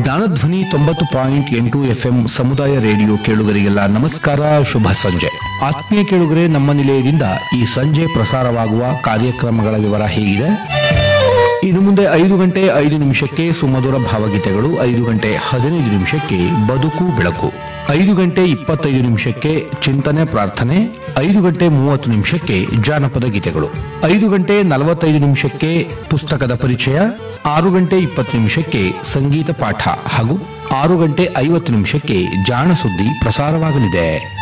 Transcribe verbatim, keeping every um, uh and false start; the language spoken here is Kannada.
ಜ್ಞಾನಧ್ವನಿ ತೊಂಬತ್ತು ಪಾಯಿಂಟ್ ಎಂಟು ಎಫ್ಎಂ ಸಮುದಾಯ ರೇಡಿಯೋ ಕೇಳುಗರಿಗೆಲ್ಲ ನಮಸ್ಕಾರ, ಶುಭ ಸಂಜೆ. ಆತ್ಮೀಯ ಕೇಳುಗರೆ, ನಮ್ಮ ನಿಲಯದಿಂದ ಈ ಸಂಜೆ ಪ್ರಸಾರವಾಗುವ ಕಾರ್ಯಕ್ರಮಗಳ ವಿವರ ಹೀಗಿದೆ. ಇನ್ನು ಮುಂದೆ ಐದು ಗಂಟೆ ಐದು ನಿಮಿಷಕ್ಕೆ ಸುಮಧುರ ಭಾವಗೀತೆಗಳು, ಐದು ಗಂಟೆ ಹದಿನೈದು ನಿಮಿಷಕ್ಕೆ ಬದುಕು ಬೆಳಕು, ಐದು ಗಂಟೆ ಇಪ್ಪತ್ತೈದು ನಿಮಿಷಕ್ಕೆ ಚಿಂತನೆ ಪ್ರಾರ್ಥನೆ, ಐದು ಗಂಟೆ ಮೂವತ್ತು ನಿಮಿಷಕ್ಕೆ ಜಾನಪದ ಗೀತೆಗಳು, ಐದು ಗಂಟೆ ನಲವತ್ತೈದು ನಿಮಿಷಕ್ಕೆ ಪುಸ್ತಕದ ಪರಿಚಯ, ಆರು ಗಂಟೆ ಇಪ್ಪತ್ತು ನಿಮಿಷಕ್ಕೆ ಸಂಗೀತ ಪಾಠ ಹಾಗೂ ಆರು ಗಂಟೆ ಐವತ್ತು ನಿಮಿಷಕ್ಕೆ ಜಾಣ ಸುದ್ದಿ ಪ್ರಸಾರವಾಗಲಿದೆ.